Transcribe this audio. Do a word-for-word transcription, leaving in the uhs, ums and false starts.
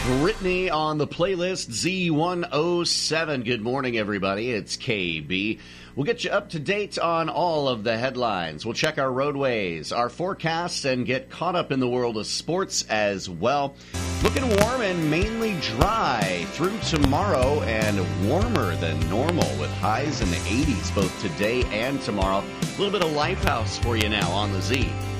Brittany on the playlist Z one oh seven. Good morning, everybody. It's K B. We'll get you up to date on all of the headlines. We'll check our roadways, our forecasts, and get caught up in the world of sports as well. Looking warm and mainly dry through tomorrow, and warmer than normal with highs in the eighties both today and tomorrow. A little bit of Lifehouse for you now on the Z.